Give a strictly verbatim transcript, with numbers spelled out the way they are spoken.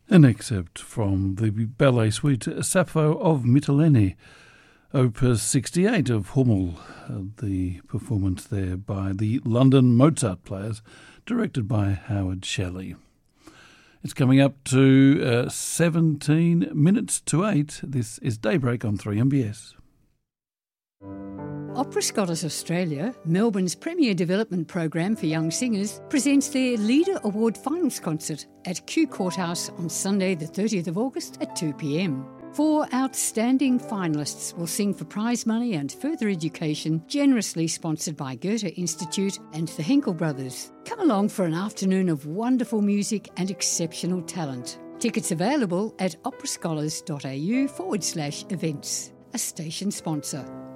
An excerpt from the ballet suite Sappho of Mytilene, Opus sixty-eight of Hummel, uh, the performance there by the London Mozart Players, directed by Howard Shelley. It's coming up to uh, seventeen minutes to eight. This is Daybreak on three M B S. Opera Scholars Australia, Melbourne's premier development program for young singers, presents their Leader Award Finals Concert at Kew Courthouse on Sunday the thirtieth of August at two p m. Four outstanding finalists will sing for prize money and further education, generously sponsored by Goethe Institute and the Henkel Brothers. Come along for an afternoon of wonderful music and exceptional talent. Tickets available at operascholars.au forward slash events, a station sponsor.